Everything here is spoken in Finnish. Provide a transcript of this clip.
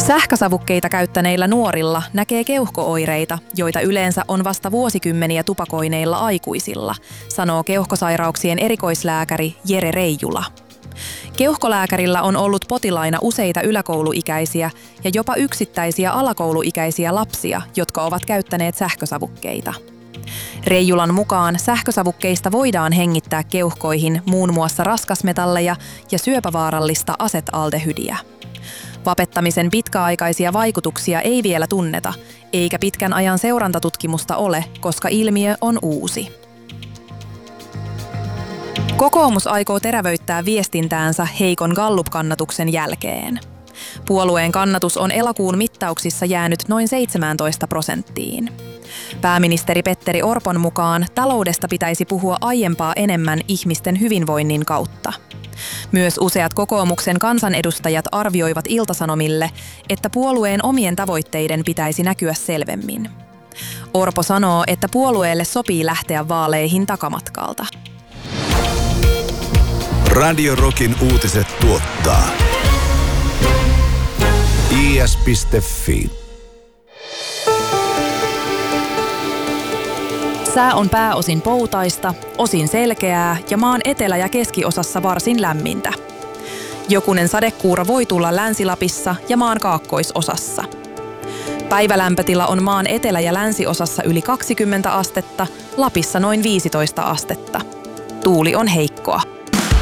Sähkösavukkeita käyttäneillä nuorilla näkee keuhko-oireita, joita yleensä on vasta vuosikymmeniä tupakoineilla aikuisilla, sanoo keuhkosairauksien erikoislääkäri Jere Reijula. Keuhkolääkärillä on ollut potilaina useita yläkouluikäisiä ja jopa yksittäisiä alakouluikäisiä lapsia, jotka ovat käyttäneet sähkösavukkeita. Reijulan mukaan sähkösavukkeista voidaan hengittää keuhkoihin muun muassa raskasmetalleja ja syöpävaarallista asetaldehydiä. Vapettamisen pitkäaikaisia vaikutuksia ei vielä tunneta, eikä pitkän ajan seurantatutkimusta ole, koska ilmiö on uusi. Kokoomus aikoo terävöittää viestintäänsä heikon Gallup-kannatuksen jälkeen. Puolueen kannatus on elokuun mittauksissa jäänyt noin 17%. Pääministeri Petteri Orpon mukaan taloudesta pitäisi puhua aiempaa enemmän ihmisten hyvinvoinnin kautta. Myös useat kokoomuksen kansanedustajat arvioivat Ilta-Sanomille, että puolueen omien tavoitteiden pitäisi näkyä selvemmin. Orpo sanoo, että puolueelle sopii lähteä vaaleihin takamatkalta. Radio Rockin uutiset tuottaa is.fi. Sää on pääosin poutaista, osin selkeää ja maan etelä- ja keskiosassa varsin lämmintä. Jokunen sadekuuro voi tulla Länsi-Lapissa ja maan kaakkoisosassa. Päivälämpötila on maan etelä- ja länsiosassa yli 20 astetta, Lapissa noin 15 astetta. Tuuli on heikkoa.